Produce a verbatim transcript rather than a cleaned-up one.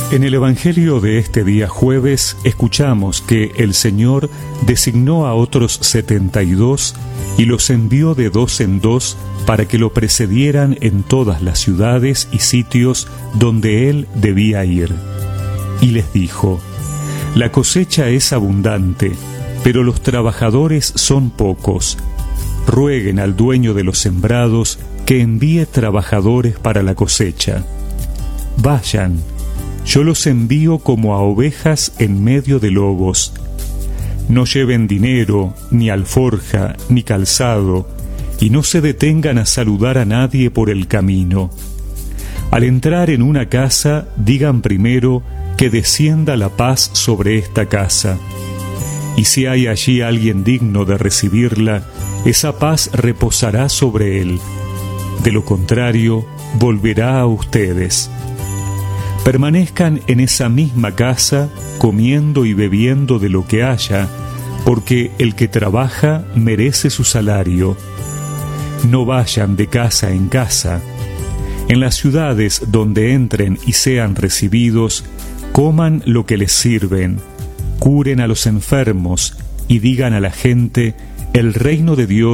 En el Evangelio de este día jueves escuchamos que el Señor designó a otros setenta y dos y los envió de dos en dos para que lo precedieran en todas las ciudades y sitios donde Él debía ir. Y les dijo: la cosecha es abundante, pero los trabajadores son pocos. Rueguen al dueño de los sembrados que envíe trabajadores para la cosecha. Vayan, yo los envío como a ovejas en medio de lobos. No lleven dinero, ni alforja, ni calzado, y no se detengan a saludar a nadie por el camino. Al entrar en una casa, digan primero que descienda la paz sobre esta casa. Y si hay allí alguien digno de recibirla, esa paz reposará sobre él. De lo contrario, volverá a ustedes. Permanezcan en esa misma casa, comiendo y bebiendo de lo que haya, porque el que trabaja merece su salario. No vayan de casa en casa. En las ciudades donde entren y sean recibidos, coman lo que les sirven, curen a los enfermos y digan a la gente: el reino de Dios